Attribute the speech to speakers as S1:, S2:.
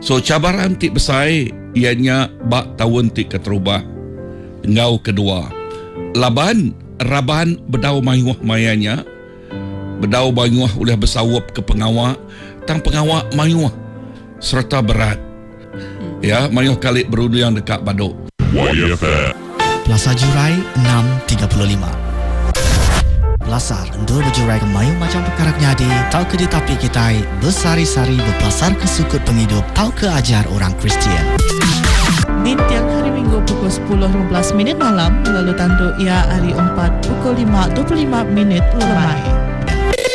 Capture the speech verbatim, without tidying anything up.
S1: So cabaran ti besai ianya bak tahun ti keterubah. Ngau kedua. Laban raban bedau mayuah mayanya. Bedau mayuah oleh bersawap ke pengawak. Tang pengawak mayuah serta berat. Ya, mayuah kalik berudu yang dekat baduk.
S2: Y F M
S3: Plaza Jurai enam tiga puluh lima. Belasar Endur berjurai ke mayu macam perkara nyadi. Tau ke di tapi kita bersari-sari berpelasar ke sukut penghidup. Tau ke ajar orang Kristian.
S4: Di tiang hari Minggu pukul sepuluh lima belas minit malam. Lalu tanduk ia hari empat pukul lima dua puluh lima minit lemai.